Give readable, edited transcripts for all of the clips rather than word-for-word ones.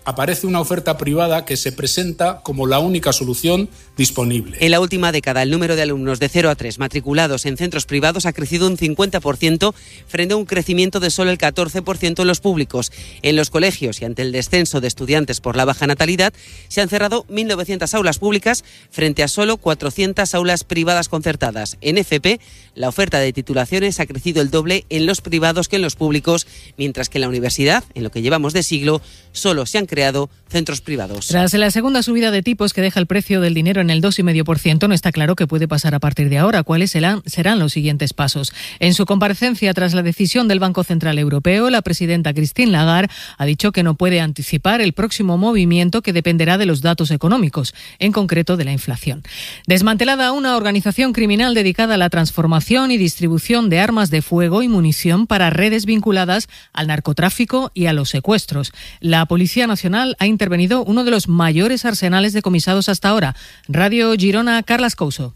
aparece una oferta privada que se presenta como la única solución disponible. En la última década, el número de alumnos de 0 a 3 matriculados en centros privados ha crecido un 50% frente a un crecimiento de solo el 14% en los públicos. En los colegios y ante el descenso de estudiantes por la baja natalidad, se han cerrado 1.900 aulas públicas frente a solo 400 aulas privadas concertadas. En FP, la oferta de titulaciones ha crecido el doble en los privados que en los públicos, mientras que en la universidad, en lo que llevamos de siglo, solo se han creado centros privados. Tras la segunda subida de tipos que deja el precio del dinero en el 2,5%, no está claro qué puede pasar a partir de ahora. ¿Cuáles serán los siguientes pasos? En su comparecencia tras la decisión del Banco Central Europeo, la presidenta Christine Lagarde ha dicho que no puede anticipar el próximo movimiento, que dependerá de los datos económicos, en concreto de la inflación. Desmantelada una organización criminal dedicada a la transformación y distribución de armas de fuego y munición para redes vinculadas al narcotráfico y a los secuestros. La Policía Nacional ha intervenido uno de los mayores arsenales decomisados hasta ahora. Radio Girona, Carlas Couso.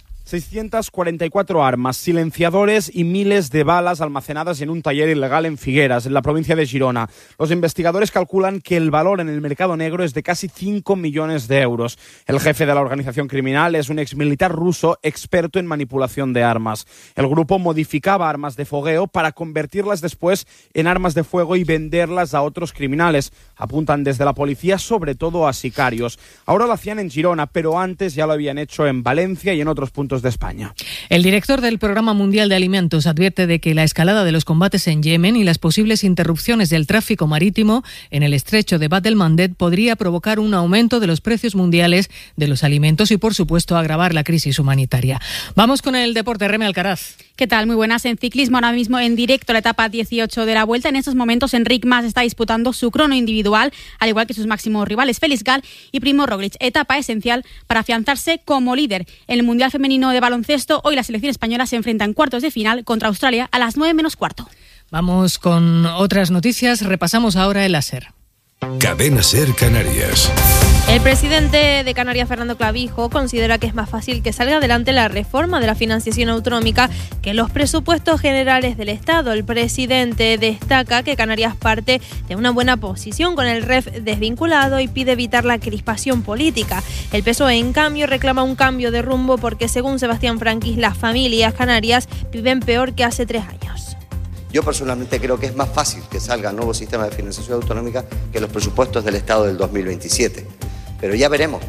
644 armas, silenciadores y miles de balas almacenadas en un taller ilegal en Figueras, en la provincia de Girona. Los investigadores calculan que el valor en el mercado negro es de casi 5 millones de euros. El jefe de la organización criminal es un exmilitar ruso experto en manipulación de armas. El grupo modificaba armas de fogueo para convertirlas después en armas de fuego y venderlas a otros criminales. Apuntan desde la policía sobre todo a sicarios. Ahora lo hacían en Girona, pero antes ya lo habían hecho en Valencia y en otros puntos de España. El director del Programa Mundial de Alimentos advierte de que la escalada de los combates en Yemen y las posibles interrupciones del tráfico marítimo en el estrecho de Bab el-Mandeb podría provocar un aumento de los precios mundiales de los alimentos y, por supuesto, agravar la crisis humanitaria. Vamos con el deporte. Reme Alcaraz. ¿Qué tal? Muy buenas. En ciclismo, ahora mismo en directo la etapa 18 de la Vuelta. En estos momentos, Enric Mas está disputando su crono individual, al igual que sus máximos rivales Felix Gal y Primo Roglic. Etapa esencial para afianzarse como líder. En el Mundial Femenino de baloncesto, hoy la selección española se enfrenta en cuartos de final contra Australia a las 9:45. Vamos con otras noticias. Repasamos ahora el SER. Cadena SER Canarias. El presidente de Canarias, Fernando Clavijo, considera que es más fácil que salga adelante la reforma de la financiación autonómica que los presupuestos generales del Estado. El presidente destaca que Canarias parte de una buena posición con el REF desvinculado y pide evitar la crispación política. El PSOE, en cambio, reclama un cambio de rumbo porque, según Sebastián Franquis, las familias canarias viven peor que hace 3 años. Yo personalmente creo que es más fácil que salga el nuevo sistema de financiación autonómica que los presupuestos del Estado del 2027. Pero ya veremos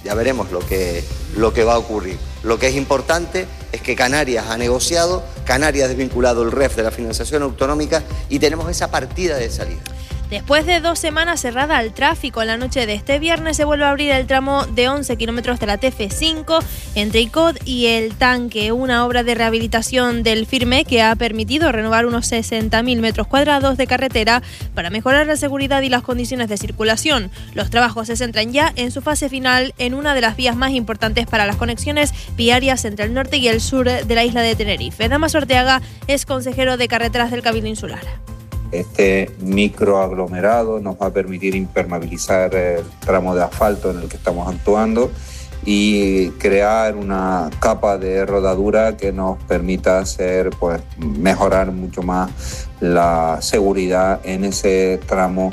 lo que va a ocurrir. Lo que es importante es que Canarias ha negociado, Canarias ha desvinculado el REF de la financiación autonómica y tenemos esa partida de salida. Después de 2 semanas cerrada al tráfico, en la noche de este viernes se vuelve a abrir el tramo de 11 kilómetros de la TF5 entre Icod y El Tanque, una obra de rehabilitación del Firme que ha permitido renovar unos 60.000 metros cuadrados de carretera para mejorar la seguridad y las condiciones de circulación. Los trabajos se centran ya en su fase final en una de las vías más importantes para las conexiones viarias entre el norte y el sur de la isla de Tenerife. Damaso Orteaga es consejero de carreteras del Cabildo Insular. Este microaglomerado nos va a permitir impermeabilizar el tramo de asfalto en el que estamos actuando y crear una capa de rodadura que nos permita mejorar mucho más la seguridad en ese tramo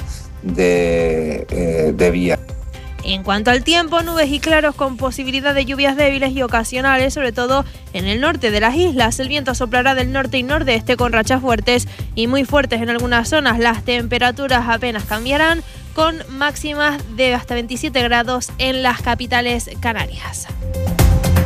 de vía. En cuanto al tiempo, nubes y claros con posibilidad de lluvias débiles y ocasionales, sobre todo en el norte de las islas. El viento soplará del norte y nordeste con rachas fuertes y muy fuertes en algunas zonas. Las temperaturas apenas cambiarán, con máximas de hasta 27 grados en las capitales canarias.